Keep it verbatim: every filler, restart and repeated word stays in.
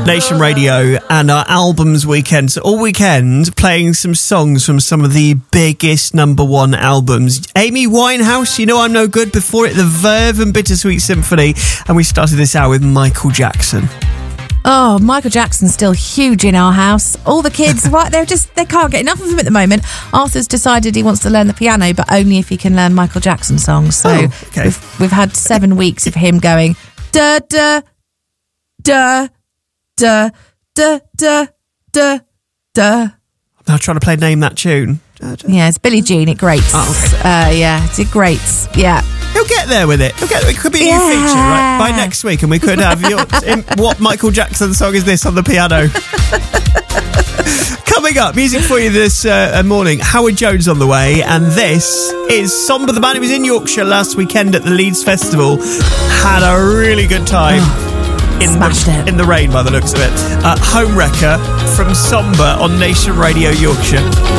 Nation Radio and our albums weekend. So all weekend playing some songs from some of the biggest number one albums. Amy Winehouse, You Know I'm No Good. Before it, the Verve and Bittersweet Symphony. And we started this hour with Michael Jackson. Oh, Michael Jackson's still huge in our house. All the kids, right, they're just, they can't get enough of him at the moment. Arthur's decided he wants to learn the piano, but only if he can learn Michael Jackson songs. So oh, okay. we've, we've had seven weeks of him going, da, da, da, da, da, da, da, da. I'm trying to play Name That Tune. Yeah, it's Billie Jean, it grates. Oh, okay. Uh, yeah, it grates, yeah. He'll get there with it. He'll get, it could be a yeah. new feature, right? By next week, and we could have your, in, what Michael Jackson song is this on the piano? Coming up, music for you this uh, morning. Howard Jones on the way, and this is Somber, the man who was in Yorkshire last weekend at the Leeds Festival. Had a really good time. In Smashed the, it. in the rain, by the looks of it. Uh, Home Wrecker from Somber on Nation Radio Yorkshire.